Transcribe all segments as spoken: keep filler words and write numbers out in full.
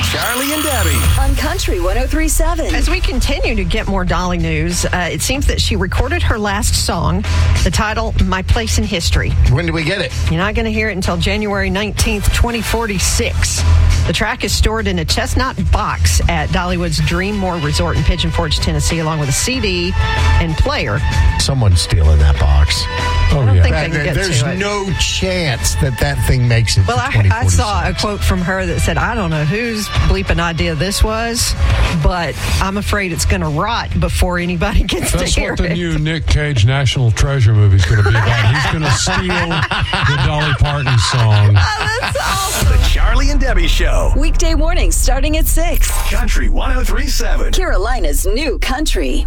Charlie and Debbie on Country one oh three point seven. As we continue to get more Dolly news, uh, it seems that she recorded her last song, the title, My Place in History. When do we get it? You're not going to hear it until January nineteenth, twenty forty-six. The track is stored in a chestnut box at Dollywood's Dreammore Resort in Pigeon Forge, Tennessee, along with a C D and player. Someone's stealing that box. Oh, I don't yeah. think That- they can get there's to it. no chance that that thing makes it Well, to I, twenty I forty-six. saw a quote from her that said, I don't know whose bleeping idea this was, but I'm afraid it's going to rot before anybody gets That's to hear what the it. new Nick Cage National Treasure movie is going to be about. He's going to steal the Dolly Parton song. Oh, that's awesome. The Charlie and Debbie Show. Weekday mornings starting at six. Country one oh three point seven. Carolina's new country.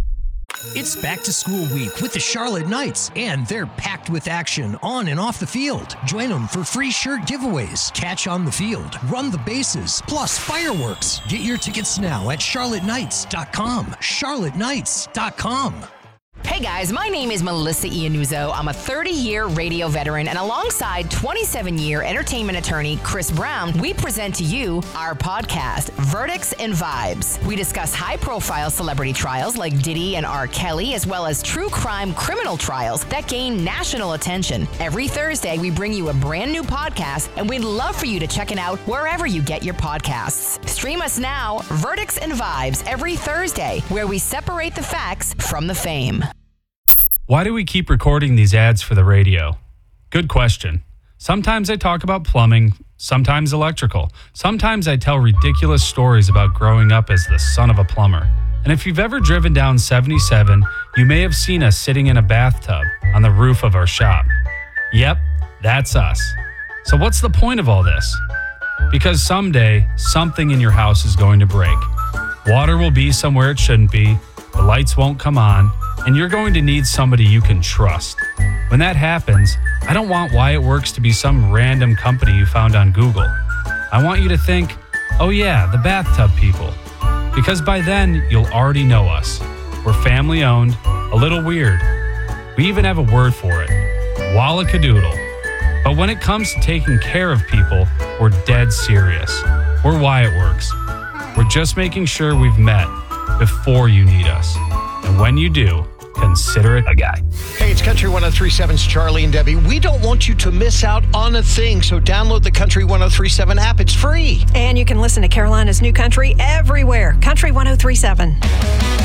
It's back to school week with the Charlotte Knights, and they're packed with action on and off the field. Join them for free shirt giveaways, catch on the field, run the bases, plus fireworks. Get your tickets now at charlotte knights dot com. charlotte knights dot com. Hey guys, my name is Melissa Iannuzzo. I'm a thirty-year radio veteran, and alongside twenty-seven-year entertainment attorney Chris Brown, we present to you our podcast, Verdicts and Vibes. We discuss high-profile celebrity trials like Diddy and R. Kelly, as well as true crime criminal trials that gain national attention. Every Thursday, we bring you a brand new podcast, and we'd love for you to check it out wherever you get your podcasts. Stream us now, Verdicts and Vibes, every Thursday, where we separate the facts from the fame. Why do we keep recording these ads for the radio? Good question. Sometimes I talk about plumbing, sometimes electrical. Sometimes I tell ridiculous stories about growing up as the son of a plumber. And if you've ever driven down seventy-seven, you may have seen us sitting in a bathtub on the roof of our shop. Yep, that's us. So what's the point of all this? Because someday, something in your house is going to break. Water will be somewhere it shouldn't be, the lights won't come on, and you're going to need somebody you can trust. When that happens, I don't want Why It Works to be some random company you found on Google. I want you to think, oh yeah, the bathtub people. Because by then, you'll already know us. We're family owned, a little weird. We even have a word for it, Wallakadoodle. But when it comes to taking care of people, we're dead serious. We're Why It Works. We're just making sure we've met before you need us. And when you do, consider it a guy. Hey, it's Country one oh three point seven's Charlie and Debbie. We don't want you to miss out on a thing, so download the Country one oh three point seven app. It's free. And you can listen to Carolina's new country everywhere. Country one oh three point seven.